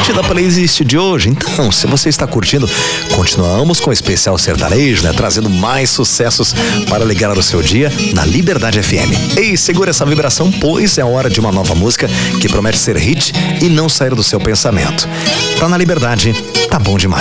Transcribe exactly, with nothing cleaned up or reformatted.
curtindo a playlist de hoje? Então, se você está curtindo, continuamos com o especial sertanejo, né? Trazendo mais sucessos para alegrar o seu dia na Liberdade F M. Ei, segura essa vibração, pois é hora de uma nova música que promete ser hit e não sair do seu pensamento. Tá na Liberdade, tá bom demais.